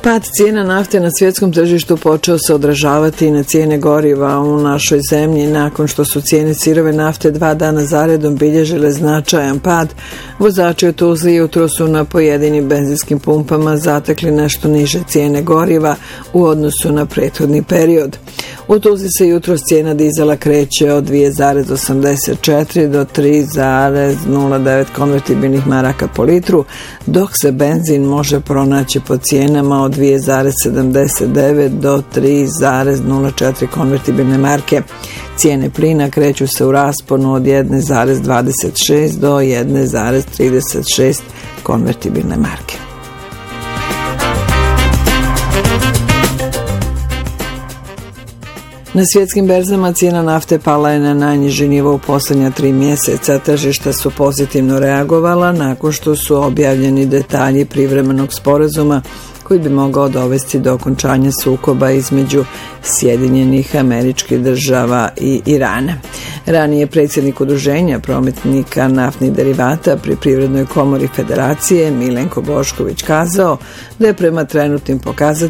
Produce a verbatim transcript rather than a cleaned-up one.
Pad cijena nafte na svjetskom tržištu počeo se odražavati i na cijene goriva u našoj zemlji. Nakon što su cijene sirove nafte dva dana zaredom bilježile značajan pad, vozači u Tuzli jutro su na pojedinim benzinskim pumpama zatekli nešto niže cijene goriva u odnosu na prethodni period. U Tuzli se jutro cijena dizela kreće od dvije zarez osamdeset četiri do tri zarez nula devet konvertibilnih maraka po litru, dok se benzin može pronaći po cijenama od dvije zarez sedamdeset devet do tri zarez nula četiri konvertibilne marke. Cijene plina kreću se u rasponu od jedna zarez dvadeset šest do jedna zarez trideset šest konvertibilne marke. Na svjetskim berzama cijena nafte pala je na najniži nivo u posljednja tri mjeseca. Tržišta su pozitivno reagovala nakon što su objavljeni detalji privremenog sporazuma koji bi mogao dovesti do okončanja sukoba između Sjedinjenih Američkih Država i Irana. Ranije predsjednik udruženja prometnika naftnih derivata pri Privrednoj komori Federacije Milenko Bošković kazao da je prema trenutnim pokazateljima